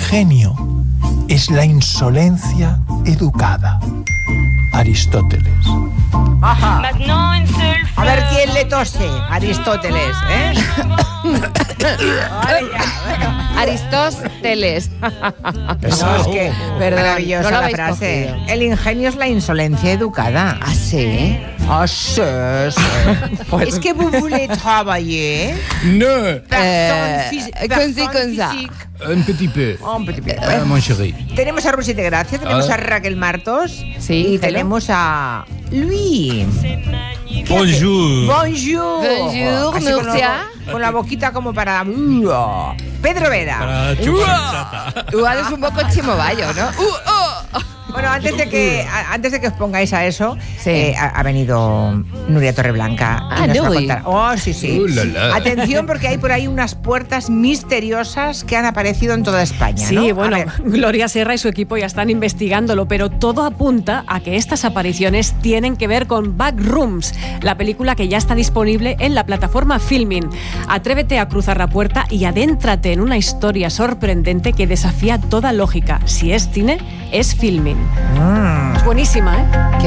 ingenio es la insolencia educada. Aristóteles. Ajá. A ver quién le tose. Aristóteles, ¿eh? Ay, ya. Aristóteles. No, es que Perdón, maravillosa no lo la habéis frase. cogido. El ingenio es la insolencia educada. Ah, sí. Ah, sí, sí. Pues- Es que vous voulez travailler. No, Con sí, con ça. un petit peu. Un petit peu. Mon chéri. Tenemos a Rusite Gracia, tenemos Ah. a Raquel Martos Sí, y hello. tenemos a Luis. Bonjour. Bonjour. Bonjour, Así con Murcia. con la boquita como para... Pedro Vera. Igual es un poco chimoballo, ¿no? Bueno, antes de que os pongáis a eso, Sí. ha venido Nuria Torreblanca. Ah, y nos va a Nuri. contar. Oh, sí, sí. La, la. Atención, porque hay por ahí unas puertas misteriosas que han aparecido en toda España, ¿no? Sí, A bueno, ver. Gloria Serra y su equipo ya están investigándolo, pero todo apunta a que estas apariciones tienen que ver con Backrooms, la película que ya está disponible en la plataforma Filmin. Atrévete a cruzar la puerta y adéntrate en una historia sorprendente que desafía toda lógica. Si es cine, es Filmin. Es buenísima, ¿eh?